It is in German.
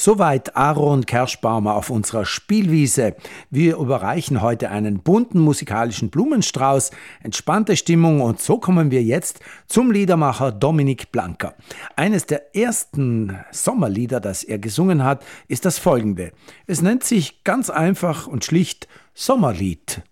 Soweit Aaron Kerschbaumer auf unserer Spielwiese. Wir überreichen heute einen bunten musikalischen Blumenstrauß, entspannte Stimmung und so kommen wir jetzt zum Liedermacher Dominik Blanker. Eines der ersten Sommerlieder, das er gesungen hat, ist das folgende. Es nennt sich ganz einfach und schlicht Sommerlied.